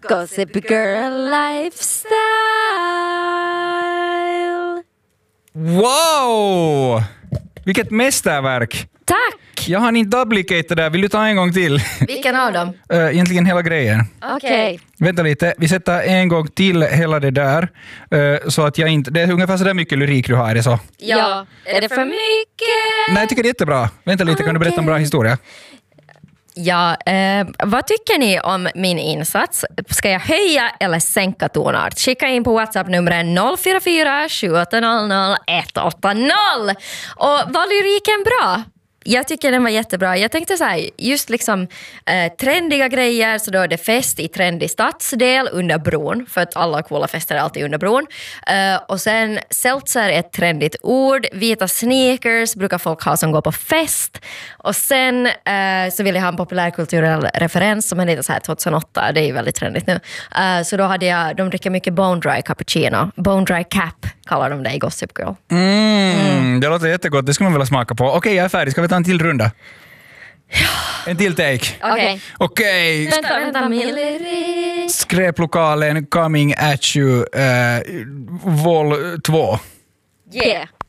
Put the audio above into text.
Gossip Girl Lifestyle. Wow! Vilket mästerverk! Tack! Jag hann inte duplicata där. Vill du ta en gång till? Vilken av dem? Egentligen hela grejen. Okej. Vänta lite. Vi sätter en gång till hela det där. Så att jag inte... Det är ungefär så där mycket lyrik du har, är det så? Ja. Är det för mycket? Nej, jag tycker det är jättebra. Vänta lite, kan du berätta en bra historia? Ja, vad tycker ni om min insats? Ska jag höja eller sänka tonart? Skicka in på WhatsApp-numret 044 7800 180. Och var lyriken bra? Jag tycker den var jättebra. Jag tänkte så här, just liksom trendiga grejer, så då är det fest i trendig stadsdel under bron, för att alla coola fester är alltid under bron. Och sen seltzer är ett trendigt ord. Vita sneakers brukar folk ha som går på fest. Och sen så vill jag ha en populärkulturell referens som är lite så här 2008. Det är ju väldigt trendigt nu. Så då hade jag, de dricker mycket bone dry cappuccino. Bone dry cap kallar de det i Gossip Girl. Det låter jättegott, det ska man vilja smaka på. Okej, jag är färdig. Ska vi ta en till runda? En till take. Okej. Vänta, min lyrik. Skräplokalen coming at you. Vol 2. Yeah.